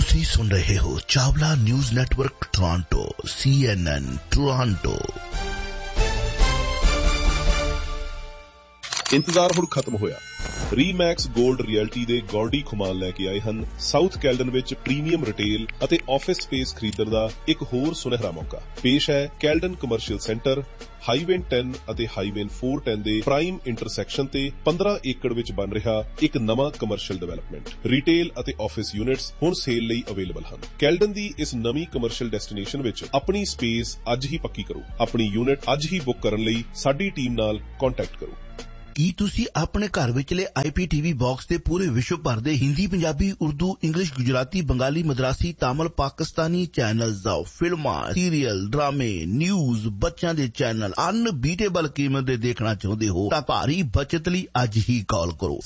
ਤੁਸੀਂ ਸੁਣ ਰਹੇ ਹੋ Chawla news network Toronto CNN Toronto. ਇੰਤਜ਼ਾਰ ਹੁਣ ਖਤਮ ਹੋਇਆ। ਰੀਮੈਕਸ ਗੋਲਡ ਰਿਐਲਟੀ ਦੇ ਗੌਰਡੀ ਖੁਮਾਨ ਲੈ ਕੇ ਆਏ ਹਨ ਸਾਊਥ ਕੈਲਡਨ ਵਿੱਚ ਪ੍ਰੀਮੀਅਮ ਰਿਟੇਲ ਅਤੇ ਆਫਿਸ ਸਪੇਸ ਖਰੀਦਣ ਦਾ ਇੱਕ ਹੋਰ ਸੁਨਹਿਰਾ ਮੌਕਾ। ਪੇਸ਼ ਹੈ ਕੈਲਡਨ ਕਮਰਸ਼ੀਅਲ ਸੈਂਟਰ ਹਾਈਵੇ 10 ਅਤੇ ਹਾਈਵੇ 410 ਦੇ ਪ੍ਰਾਈਮ ਇੰਟਰਸੈਕਸ਼ਨ ਤੇ 15 ਏਕੜ ਵਿੱਚ ਬਣ ਰਿਹਾ ਇੱਕ ਨਵਾਂ ਕਮਰਸ਼ੀਅਲ ਡਿਵੈਲਪਮੈਂਟ। ਰਿਟੇਲ ਅਤੇ ਆਫਿਸ ਯੂਨਿਟਸ ਹੁਣ ਸੇਲ ਲਈ ਅਵੇਲੇਬਲ ਹਨ। ਕੈਲਡਨ ਦੀ ਇਸ ਨਵੀਂ ਕਮਰਸ਼ੀਅਲ ਡੈਸਟੀਨੇਸ਼ਨ ਵਿੱਚ ਆਪਣੀ ਸਪੇਸ ਅੱਜ ਹੀ ਪੱਕੀ ਕਰੋ। ਆਪਣੀ ਯੂਨਿਟ ਅੱਜ ਹੀ ਬੁੱਕ ਕਰਨ ਲਈ ਸਾਡੀ ਟੀਮ ਨਾਲ ਕੰਟੈਕਟ ਕਰੋ। ਕੀ ਤੁਸੀਂ ਆਪਣੇ ਘਰ ਵਿਚਲੇ IPTV ਬਾਕਸ ਤੇ ਪੂਰੇ ਵਿਸ਼ਵ ਭਰ ਦੇ ਹਿੰਦੀ, ਪੰਜਾਬੀ, ਉਰਦੂ, ਇੰਗਲਿਸ਼, ਗੁਜਰਾਤੀ, ਬੰਗਾਲੀ, ਮਦਰਾਸੀ, ਤਾਮਿਲ, ਪਾਕਿਸਤਾਨੀ ਚੈਨਲਸ, ਫਿਲਮਾਂ, ਸੀਰੀਅਲ, ਡਰਾਮੇ, ਨਿਊਜ਼, ਬੱਚਿਆਂ ਦੇ ਚੈਨਲ ਅਨਬੀਟੇਬਲ ਕੀਮਤ ਦੇ ਦੇਖਣਾ ਚਾਹੁੰਦੇ ਹੋ ਤਾਂ ਭਾਰੀ ਬਚਤ ਲਈ ਅੱਜ ਹੀ ਕਾਲ ਕਰੋ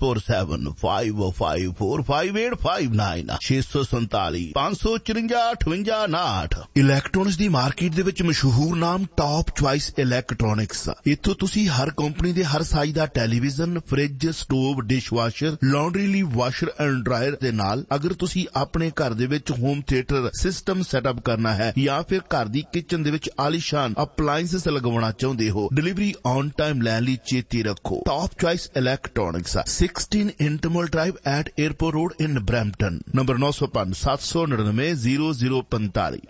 6475545859 647 554 5859। ਇਲੈਕਟ੍ਰੋਨਿਕਸ ਦੀ ਮਾਰਕੀਟ ਦੇ ਵਿੱਚ ਮਸ਼ਹੂਰ ਨਾਮ ਟੌਪ ਚੁਆਇਸ ਇਲੈਕਟ੍ਰੋਨਿਕਸ। ਇੱਥੋਂ ਤੁਸੀਂ ਹਰ ਕੰਪਨੀ ਦੇ ਹਰ ਦਾ television, fridge, stove, dishwasher, laundry ਲਈ ਵਾਸ਼ਰ ਐਂਡ ਡਰਾਇਰ ਦੇ ਨਾਲ ਅਗਰ ਤੁਸੀਂ ਆਪਣੇ ਘਰ ਦੇ ਵਿੱਚ ਹੋਮ ਥੀਏਟਰ ਸਿਸਟਮ ਸੈਟਅਪ ਕਰਨਾ ਹੈ ਜਾਂ ਫਿਰ ਘਰ ਦੀ ਕਿਚਨ ਦੇ ਵਿੱਚ ਆਲੀਸ਼ਾਨ ਅਪਲਾਇੰਸਸ ਲਗਵਾਉਣਾ ਚਾਹੁੰਦੇ ਹੋ, ਡਿਲੀਵਰੀ ਔਨ ਟਾਈਮ ਲੈਣ ਲਈ ਚੇਤੇ ਰੱਖੋ top choice electronics 16 ਇੰਟਰਮਲ drive at airport road in Brampton. Number 905-799-0045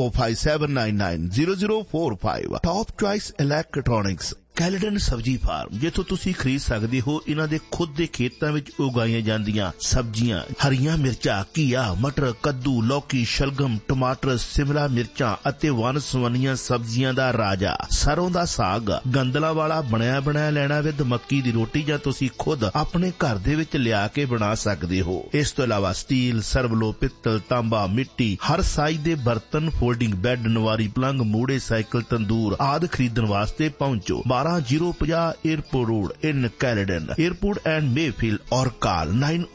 9057990045। Top choice electronics Caledon ਸਬਜ਼ੀ ਫਾਰਮ, ਜਿੱਥੋਂ ਤੁਸੀਂ ਖਰੀਦ ਸਕਦੇ ਹੋ ਇਹਨਾਂ ਦੇ ਖੁਦ ਦੇ ਖੇਤਾਂ ਵਿੱਚ ਉਗਾਈਆਂ ਜਾਂਦੀਆਂ ਸਬਜ਼ੀਆਂ, ਹਰੀਆਂ ਮਿਰਚਾਂ, ਘੀਆ, ਮਟਰ, ਕੱਦੂ, ਲੌਕੀ, ਸ਼ਲਗਮ, ਟਮਾਟਰ, ਸਿਮਲਾ ਮਿਰਚਾਂ ਅਤੇ ਵੰਨ-ਸੁਵੰਨੀਆਂ ਸਬਜ਼ੀਆਂ ਦਾ ਰਾਜਾ ਸਰੋਂ ਦਾ ਸਾਗ, ਗੰਦਲਾਂ ਵਾਲਾ ਬਣਿਆ ਲੈਣਾ ਵਿਦ ਮੱਕੀ ਦੀ ਰੋਟੀ ਜਾਂ ਤੁਸੀਂ ਖੁਦ ਆਪਣੇ ਘਰ ਦੇ ਵਿੱਚ ਲਿਆ ਕੇ ਬਣਾ ਸਕਦੇ ਹੋ। ਇਸ ਤੋਂ ਇਲਾਵਾ ਸਟੀਲ, ਸਰਵਲੋ, ਪਿੱਤਲ, ਤਾਂਬਾ, ਮਿੱਟੀ, ਹਰ ਸਾਈਜ਼ ਦੇ ਬਰਤਨ, ਫੋਲਡਿੰਗ ਬੈੱਡ, ਨਵਾਰੀ ਪਲੰਗ, ਮੂੜੇ, ਸਾਈਕਲ, ਤੰਦੂਰ ਆਦਿ ਖਰੀਦਣ ਵਾਸਤੇ ਪਹੁੰਚੋ 12050 airport road in Caledon airport and Mayfield ਔਰ ਕਾਲ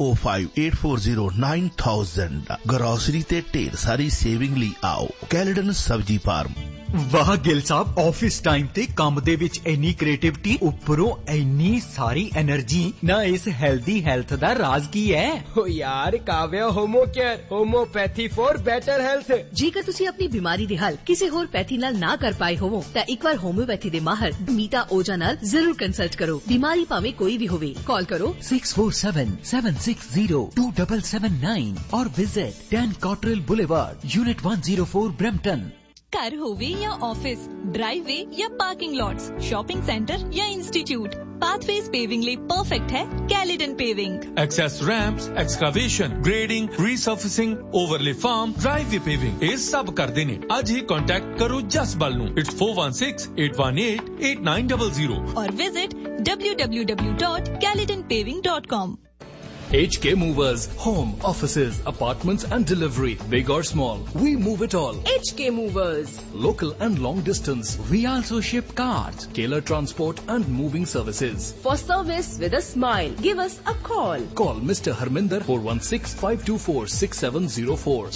9058409000। ਗਰੋਸਰੀ ਤੇ ਢੇਰ ਸਾਰੀ ਸੇਵਿੰਗ ਲਈ ਆਓ ਕੈਲਡਨ ਸਬਜ਼ੀ ਫਾਰਮ। ਵਾਹ ਗਿਲ ਸਾਹਿਬ, ਆਫਿਸ ਟਾਈਮ ਤੇ ਕੰਮ ਦੇ ਵਿੱਚ ਇੰਨੀ ਕ੍ਰੀਏਟਿਵਿਟੀ, ਉੱਪਰੋਂ ਇੰਨੀ ਸਾਰੀ એનર્ਜੀ ਨਾ। ਇਸ ਹੈਲਦੀ ਹੈਲਥ ਦਾ ਰਾਜ਼ ਕੀ ਹੈ? ਓ ਯਾਰ Kavya homo care homeopathy for better health. ਜੇਕਰ ਤੁਸੀਂ ਆਪਣੀ ਬਿਮਾਰੀ ਦੇ ਹੱਲ ਕਿਸੇ ਹੋਰ ਪੈਥੀ ਨਾਲ ਨਾ ਕਰ ਪਾਏ ਹੋਵੋ ਤਾਂ ਇੱਕ ਵਾਰ ਹੋਮਿਓਪੈਥੀ ਦੇ ਮਾਹਰ ਮੀਤਾ ਓਜਾ ਨਾਲ ਜ਼ਰੂਰ ਕੰਸਲਟ ਕਰੋ। ਬਿਮਾਰੀ ਭਾਵੇਂ ਕੋਈ ਵੀ ਹੋਵੇ, ਕਾਲ ਕਰੋ 6477602779 और visit 10 Cottrell boulevard, unit 104 Brampton. घर होवे या ऑफिस, ड्राइववे या पार्किंग लॉट्स, शॉपिंग सेंटर या इंस्टीट्यूट, पाथवेज पेविंग लिए परफेक्ट है कैलिडन paving. Access ramps, excavation, grading, रीसर्फेसिंग, overlay farm, driveway paving ये सब करते ने। आज ही कांटेक्ट करो जसबल नू। इट्स 4168188900 और visit www.calidonpaving.com। HK Movers, home, offices, apartments and delivery, big or small, we move it all. HK Movers, Local and long distance, we also ship cars, Taylor transport and moving services. for service with a smile, give us a call. Call Mr. Harminder 416-524-6704.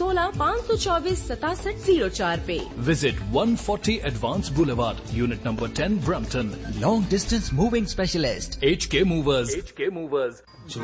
416-524-6704 पे। Visit 140 Advanced Boulevard, Unit number 10, Brampton. Long distance moving specialist HK Movers. HK Movers.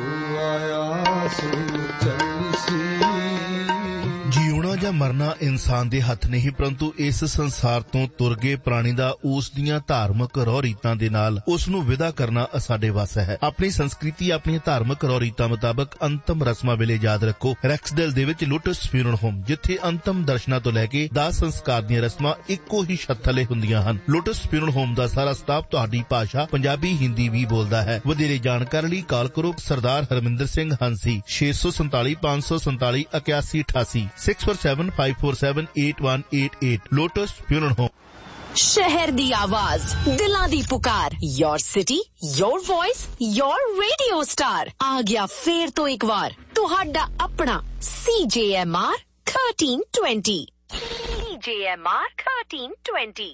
ਜਿਉਣਾ ਜਾਂ ਮਰਨਾ ਇਨਸਾਨ ਦੇ ਹੱਥ ਨਹੀਂ, ਪਰੰਤੂ ਇਸ ਸੰਸਾਰ ਤੋਂ ਤੁਰ ਗਏ ਪ੍ਰਾਣੀ ਦਾ ਉਸ ਦੀਆਂ ਧਾਰਮਿਕ ਰਹੁ ਰੀਤਾਂ ਦੇ ਨਾਲ ਉਸ ਨੂੰ ਵਿਦਾ ਕਰਨਾ ਸਾਡੇ ਵੱਸ ਹੈ। ਆਪਣੀ ਸੰਸਕ੍ਰਿਤੀ, ਆਪਣੀਆਂ ਧਾਰਮਿਕ ਰਹੁ ਰੀਤਾਂ ਮੁਤਾਬਕ ਅੰਤਮ ਰਸਮਾਂ ਵੇਲੇ ਯਾਦ ਰੱਖੋ ਰੈਕਸਡੇਲ ਦੇ ਵਿੱਚ ਲੋਟਸ ਫਿਊਨਰਲ ਹੋਮ, ਜਿੱਥੇ ਅੰਤਮ ਦਰਸ਼ਨਾਂ ਤੋਂ ਲੈ ਕੇ ਦਾਹ ਸੰਸਕਾਰ ਦੀਆਂ ਰਸਮਾਂ ਇੱਕੋ ਹੀ ਛੱਤ ਥੱਲੇ ਹੁੰਦੀਆਂ ਹਨ। ਲੋਟਸ ਫਿਊਨਰਲ ਹੋਮ ਦਾ ਸਾਰਾ ਸਟਾਫ ਤੁਹਾਡੀ ਭਾਸ਼ਾ ਪੰਜਾਬੀ, ਹਿੰਦੀ ਵੀ ਬੋਲਦਾ ਹੈ। ਵਧੇਰੇ ਜਾਣਕਾਰੀ ਲਈ ਕਾਲ ਕਰੋ ਸਰਦਾਰ Harminder Singh ਹੰਸੀ 647 547 8188 6475478188 lotus funeral home. शहर दी आवाज, दिलां दी पुकार, your city, your voice, your radio star आ गया फिर तो एक बार तुहाडा अपना CJMR 1320। CJMR 1320।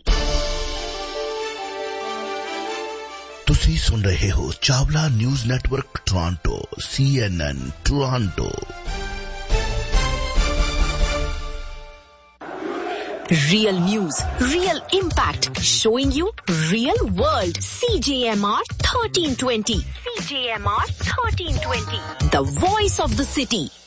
ਤੁਸੀਂ ਸੁਣ ਰਹੇ ਹੋ Chawla news network Toronto CNN Toronto. Real news, real impact, showing you real world. CJMR 1320. CJMR 1320. The voice of the city.